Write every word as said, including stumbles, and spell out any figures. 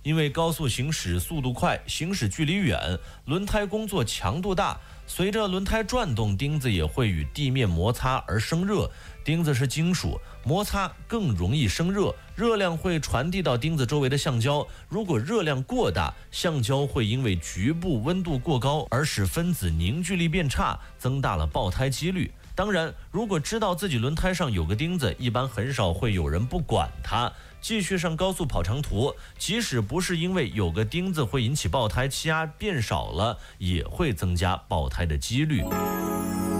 因为高速行驶速度快，行驶距离远，轮胎工作强度大，随着轮胎转动，钉子也会与地面摩擦而生热。钉子是金属，摩擦更容易生热，热量会传递到钉子周围的橡胶。如果热量过大，橡胶会因为局部温度过高而使分子凝聚力变差，增大了爆胎几率。当然，如果知道自己轮胎上有个钉子，一般很少会有人不管它，继续上高速跑长途。即使不是因为有个钉子会引起爆胎，气压变少了，也会增加爆胎的几率。